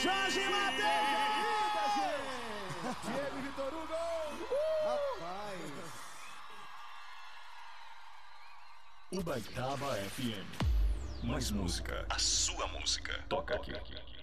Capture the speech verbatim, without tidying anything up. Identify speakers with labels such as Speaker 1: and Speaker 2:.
Speaker 1: Jorge Mateus!
Speaker 2: Diego e Vitor Hugo!
Speaker 1: Uh!
Speaker 2: Rapaz!
Speaker 3: Ubaitaba F M. Mais música, a sua música. Toca aqui.